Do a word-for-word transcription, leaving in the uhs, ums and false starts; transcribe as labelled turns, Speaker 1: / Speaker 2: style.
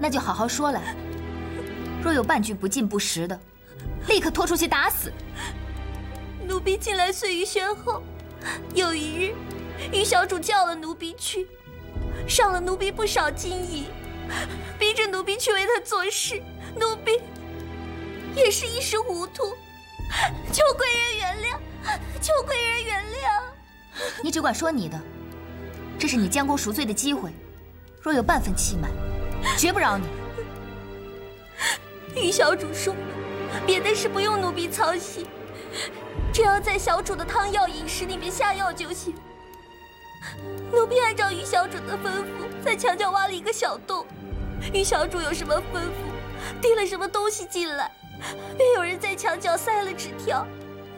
Speaker 1: 那就好好说来。若有半句不敬不实的，立刻拖出去打死。
Speaker 2: 奴婢近来随于轩后，有一日，于小主叫了奴婢去，赏了奴婢不少金银，逼着奴婢去为他做事，奴婢也是一时糊涂，求贵人原谅，求贵人原谅。
Speaker 1: 你只管说你的，这是你将功赎罪的机会，若有半分欺瞒，绝不饶你。
Speaker 2: 于小主说，别的事不用奴婢操心，只要在小主的汤药饮食里面下药就行。奴婢按照于小主的吩咐，在墙角挖了一个小洞。于小主有什么吩咐，递了什么东西进来，便有人在墙角塞了纸条，